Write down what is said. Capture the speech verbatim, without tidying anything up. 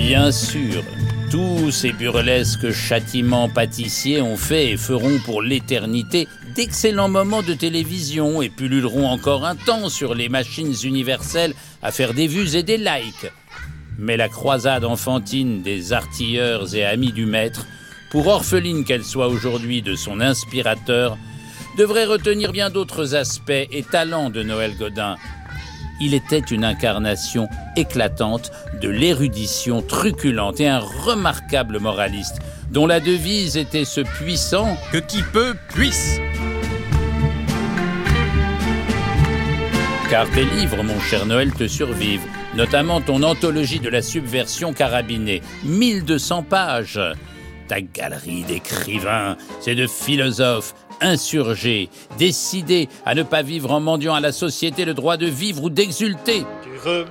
Bien sûr, tous ces burlesques châtiments pâtissiers ont fait et feront pour l'éternité d'excellents moments de télévision et pulluleront encore un temps sur les machines universelles à faire des vues et des likes. Mais la croisade enfantine des artilleurs et amis du maître, pour orpheline qu'elle soit aujourd'hui de son inspirateur, devrait retenir bien d'autres aspects et talents de Noël Godin. Il était une incarnation éclatante de l'érudition truculente et un remarquable moraliste, dont la devise était ce puissant « Que qui peut, puisse ». Car tes livres, mon cher Noël, te survivent, notamment ton anthologie de la subversion carabinée, mille deux cents pages. Ta galerie d'écrivains, c'est de philosophes, insurgés, décidés à ne pas vivre en mendiant à la société le droit de vivre ou d'exulter. Tu veux